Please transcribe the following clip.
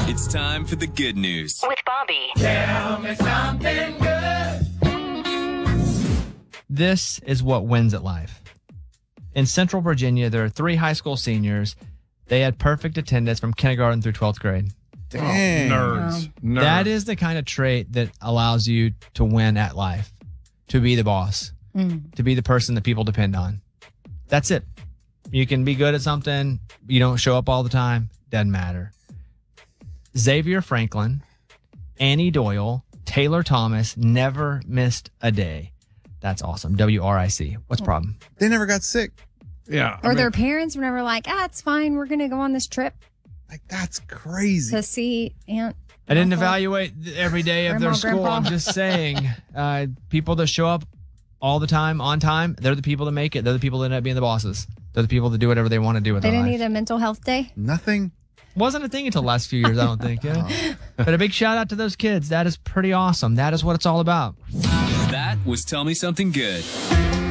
It's time for the good news with Bobby. Tell me something good. This is what wins at life. In Central Virginia, there are 3 high school seniors. They had perfect attendance from kindergarten through 12th grade. Dang. Nerds. That is the kind of trait that allows you to win at life, to be the boss, to be the person that people depend on. That's it. You can be good at something. You don't show up all the time. Doesn't matter. Xavier Franklin, Annie Doyle, Taylor Thomas never missed a day. That's awesome. WRIC. What's the problem? They never got sick. Yeah. Or their parents were never like, it's fine. We're going to go on this trip Like, that's crazy. to see Aunt. I didn't Uncle. evaluate every day of their Grandma, school. Grandpa. I'm just saying, people that show up all the time, on time, they're the people that make it. They're the people that end up being the bosses. They're the people that do whatever they want to do with They their didn't life. need a mental health day. Nothing. Wasn't a thing until the last few years, I don't think. Yeah. But a big shout out to those kids. That is pretty awesome. That is what it's all about. That was Tell Me Something Good.